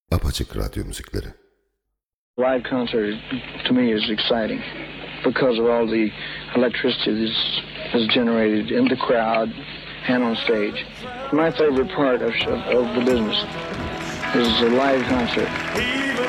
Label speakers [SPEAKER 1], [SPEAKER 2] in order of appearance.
[SPEAKER 1] Apaçık Radyo Müzikleri.
[SPEAKER 2] Live concert to me is exciting because of all the electricity that's generated in the crowd and on stage. My favorite part of the business is a live concert.